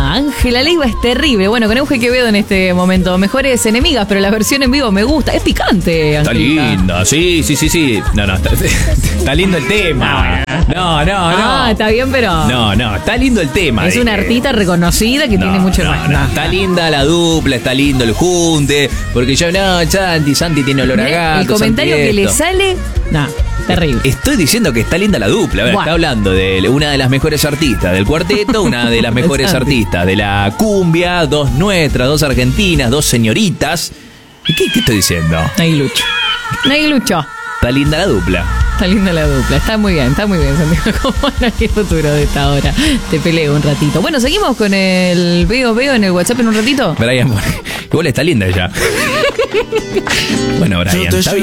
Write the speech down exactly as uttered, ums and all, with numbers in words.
Ángela Leiva es terrible. Bueno, con Euge Quevedo en este momento. Mejores enemigas, pero la versión en vivo me gusta. Es picante, Está Angelita. linda, sí, sí, sí, sí. No, no, está, está lindo el tema. No, no, no. Ah, está bien, pero... No, no, está lindo el tema. Es una artista reconocida que no, tiene mucho no, más. no, está linda la dupla, está lindo el junte. Porque yo, no, Santi, Santi tiene olor a gato. El comentario Santi que le esto. sale... No, terrible. Estoy diciendo que está linda la dupla. A ver, Buah. está hablando de una de las mejores artistas del cuarteto, una de las mejores Santi. artistas de la cumbia, dos nuestras, dos argentinas, dos señoritas. ¿Y qué, qué estoy diciendo? No hay lucho. No hay lucho. Está linda la dupla. Está linda la dupla, está muy bien, está muy bien, Santiago. ¿Cómo era el futuro de esta hora? Te peleo un ratito. Bueno, seguimos con el veo, veo en el WhatsApp en un ratito. Brian, igual está linda ella. Bueno, Brian, está bien.